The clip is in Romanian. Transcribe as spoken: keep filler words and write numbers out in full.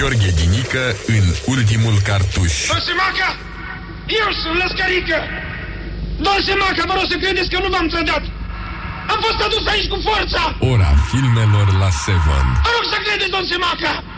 Gheorghe Ghinică în ultimul cartuș. Don Semaca! Eu sunt Lăscărică! Don Semaca, vă rog să credeți că nu v-am trădat! Am fost adus aici cu forța! Ora filmelor la Seven. Vă rog să credeți, Don Semaca!